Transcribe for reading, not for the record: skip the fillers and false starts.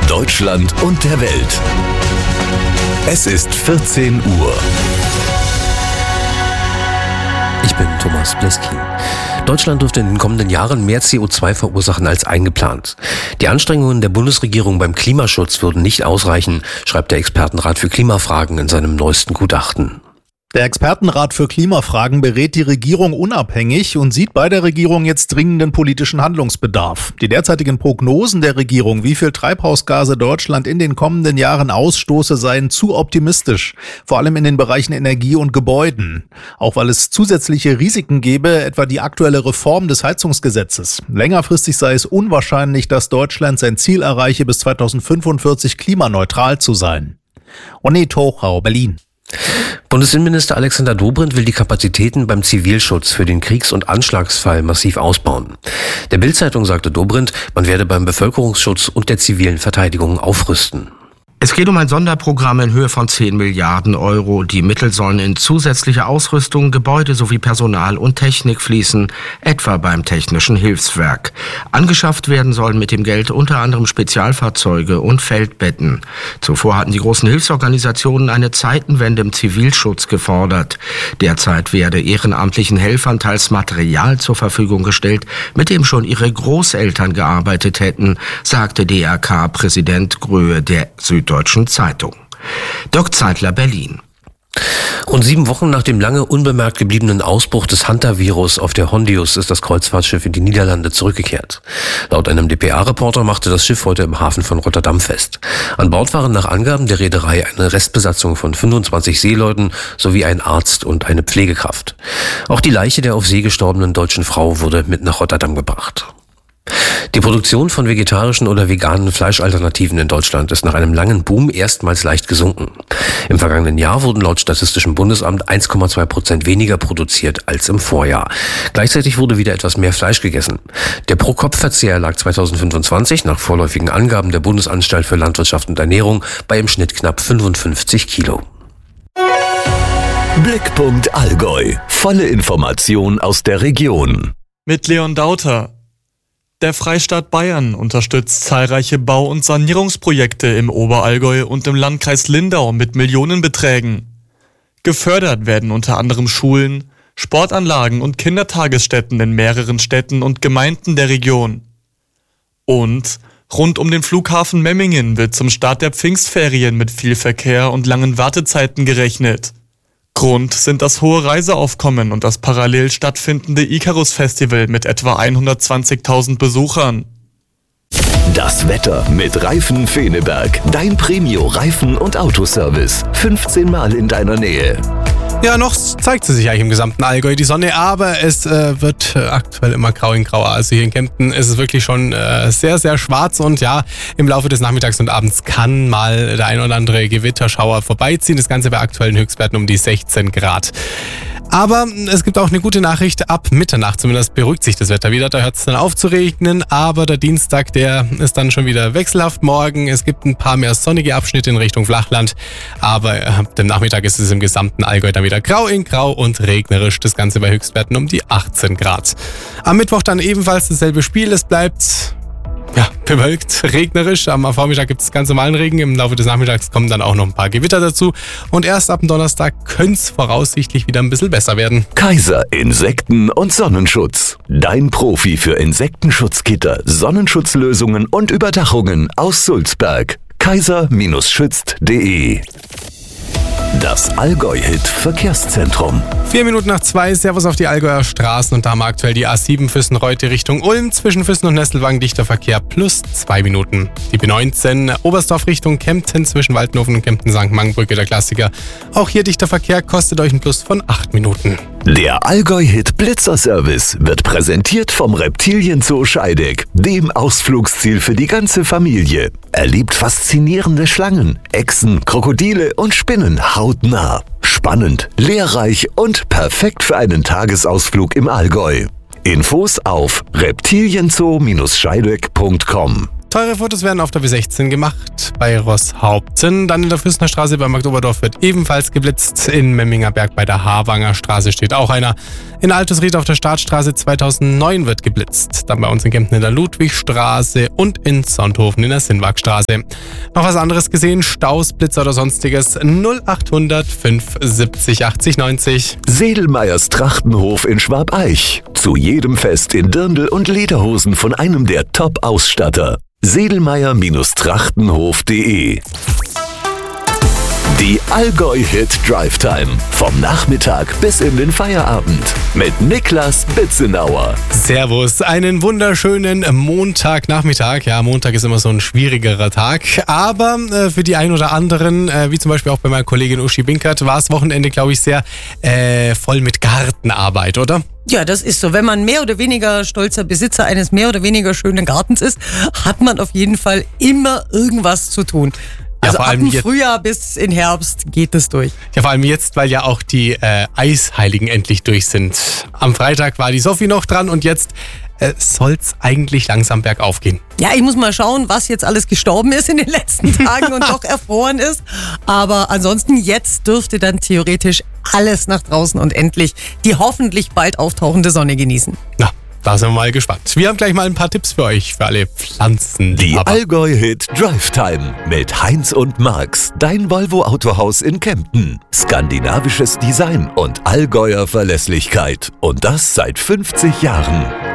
Deutschland und der Welt. Es ist 14 Uhr. Ich bin Thomas Bleski. Deutschland dürfte in den kommenden Jahren mehr CO2 verursachen als eingeplant. Die Anstrengungen der Bundesregierung beim Klimaschutz würden nicht ausreichen, schreibt der Expertenrat für Klimafragen in seinem neuesten Gutachten. Der Expertenrat für Klimafragen berät die Regierung unabhängig und sieht bei der Regierung jetzt dringenden politischen Handlungsbedarf. Die derzeitigen Prognosen der Regierung, wie viel Treibhausgase Deutschland in den kommenden Jahren ausstoße, seien zu optimistisch, vor allem in den Bereichen Energie und Gebäuden. Auch weil es zusätzliche Risiken gäbe, etwa die aktuelle Reform des Heizungsgesetzes. Längerfristig sei es unwahrscheinlich, dass Deutschland sein Ziel erreiche, bis 2045 klimaneutral zu sein. Onni Tochau, Berlin. Bundesinnenminister Alexander Dobrindt will die Kapazitäten beim Zivilschutz für den Kriegs- und Anschlagsfall massiv ausbauen. Der Bild-Zeitung sagte Dobrindt, man werde beim Bevölkerungsschutz und der zivilen Verteidigung aufrüsten. Es geht um ein Sonderprogramm in Höhe von 10 Milliarden Euro. Die Mittel sollen in zusätzliche Ausrüstung, Gebäude sowie Personal und Technik fließen, etwa beim Technischen Hilfswerk. Angeschafft werden sollen mit dem Geld unter anderem Spezialfahrzeuge und Feldbetten. Zuvor hatten die großen Hilfsorganisationen eine Zeitenwende im Zivilschutz gefordert. Derzeit werde ehrenamtlichen Helfern teils Material zur Verfügung gestellt, mit dem schon ihre Großeltern gearbeitet hätten, sagte DRK-Präsident Gröhe der Süddeutschen Zeitung. Dirk Zeitler, Berlin. Rund 7 Wochen nach dem lange unbemerkt gebliebenen Ausbruch des Hunter-Virus auf der Hondius ist das Kreuzfahrtschiff in die Niederlande zurückgekehrt. Laut einem dpa-Reporter machte das Schiff heute im Hafen von Rotterdam fest. An Bord waren nach Angaben der Reederei eine Restbesatzung von 25 Seeleuten sowie ein Arzt und eine Pflegekraft. Auch die Leiche der auf See gestorbenen deutschen Frau wurde mit nach Rotterdam gebracht. Die Produktion von vegetarischen oder veganen Fleischalternativen in Deutschland ist nach einem langen Boom erstmals leicht gesunken. Im vergangenen Jahr wurden laut Statistischem Bundesamt 1,2% weniger produziert als im Vorjahr. Gleichzeitig wurde wieder etwas mehr Fleisch gegessen. Der Pro-Kopf-Verzehr lag 2025 nach vorläufigen Angaben der Bundesanstalt für Landwirtschaft und Ernährung bei im Schnitt knapp 55 Kilo. Blickpunkt Allgäu. Volle Information aus der Region. Mit Leon Dauter. Der Freistaat Bayern unterstützt zahlreiche Bau- und Sanierungsprojekte im Oberallgäu und im Landkreis Lindau mit Millionenbeträgen. Gefördert werden unter anderem Schulen, Sportanlagen und Kindertagesstätten in mehreren Städten und Gemeinden der Region. Und rund um den Flughafen Memmingen wird zum Start der Pfingstferien mit viel Verkehr und langen Wartezeiten gerechnet. Grund sind das hohe Reiseaufkommen und das parallel stattfindende Icarus-Festival mit etwa 120.000 Besuchern. Das Wetter mit Reifen Feneberg. Dein Premio-Reifen- und Autoservice. 15 Mal in deiner Nähe. Ja, noch zeigt sie sich eigentlich im gesamten Allgäu die Sonne, aber es wird aktuell immer grau in grauer. Also hier in Kempten ist es wirklich schon sehr, sehr schwarz und ja, im Laufe des Nachmittags und Abends kann mal der ein oder andere Gewitterschauer vorbeiziehen. Das Ganze bei aktuellen Höchstwerten um die 16 Grad. Aber es gibt auch eine gute Nachricht, ab Mitternacht zumindest beruhigt sich das Wetter wieder, da hört es dann auf zu regnen, aber der Dienstag, der ist dann schon wieder wechselhaft morgen. Es gibt ein paar mehr sonnige Abschnitte in Richtung Flachland, aber ab dem Nachmittag ist es im gesamten Allgäu dann wieder grau in grau und regnerisch, das Ganze bei Höchstwerten um die 18 Grad. Am Mittwoch dann ebenfalls dasselbe Spiel, es bleibt bewölkt, regnerisch. Am Vormittag gibt es ganz normalen Regen. Im Laufe des Nachmittags kommen dann auch noch ein paar Gewitter dazu. Und erst ab dem Donnerstag könnte es voraussichtlich wieder ein bisschen besser werden. Kaiser Insekten- und Sonnenschutz. Dein Profi für Insektenschutzgitter, Sonnenschutzlösungen und Überdachungen aus Sulzberg. kaiser-schützt.de. Das Allgäu-Hit-Verkehrszentrum. 2:04, Servus auf die Allgäuer Straßen und da haben wir aktuell die A7 Füssen-Reute Richtung Ulm. Zwischen Füssen und Nesselwagen dichter Verkehr plus 2 Minuten. Die B19 Oberstdorf Richtung Kempten zwischen Waldhofen und Kempten-St. Mangenbrücke, der Klassiker. Auch hier dichter Verkehr, kostet euch ein Plus von 8 Minuten. Der Allgäu-Hit Blitzerservice wird präsentiert vom Reptilienzoo Scheideck, dem Ausflugsziel für die ganze Familie. Erlebt faszinierende Schlangen, Echsen, Krokodile und Spinnen hautnah. Spannend, lehrreich und perfekt für einen Tagesausflug im Allgäu. Infos auf reptilienzoo-scheideck.com. Teure Fotos werden auf der B16 gemacht bei Rosshaupten. Dann in der Fürstner Straße bei Marktoberdorf wird ebenfalls geblitzt. In Memmingerberg bei der Harwanger Straße steht auch einer. In Altusried auf der Startstraße 2009 wird geblitzt. Dann bei uns in Kempten in der Ludwigstraße und in Sonthofen in der Sinnwagstraße. Noch was anderes gesehen? Staus, Blitzer oder sonstiges? 0800 570 80 90. Sedelmeyers Trachtenhof in Schwabeich. Zu jedem Fest in Dirndl und Lederhosen von einem der Top-Ausstatter. Sedelmeyer-Trachtenhof.de. Die Allgäu-Hit Drive Time. Vom Nachmittag bis in den Feierabend. Mit Niklas Bitzenauer. Servus, einen wunderschönen Montagnachmittag. Ja, Montag ist immer so ein schwierigerer Tag. Aber für die ein oder anderen, wie zum Beispiel auch bei meiner Kollegin Uschi Binkert, war das Wochenende, glaube ich, sehr voll mit Gartenarbeit, oder? Ja, das ist so. Wenn man mehr oder weniger stolzer Besitzer eines mehr oder weniger schönen Gartens ist, hat man auf jeden Fall immer irgendwas zu tun. Also ab dem Frühjahr bis in Herbst geht es durch. Ja, vor allem jetzt, weil ja auch die Eisheiligen endlich durch sind. Am Freitag war die Sophie noch dran und jetzt soll's eigentlich langsam bergauf gehen. Ja, ich muss mal schauen, was jetzt alles gestorben ist in den letzten Tagen und doch erfroren ist. Aber ansonsten, jetzt dürfte dann theoretisch alles nach draußen und endlich die hoffentlich bald auftauchende Sonne genießen. Na, da sind wir mal gespannt. Wir haben gleich mal ein paar Tipps für euch, für alle Pflanzen. Die Allgäu-Hit Drive Time mit Heinz und Marx. Dein Volvo-Autohaus in Kempten. Skandinavisches Design und Allgäuer Verlässlichkeit. Und das seit 50 Jahren.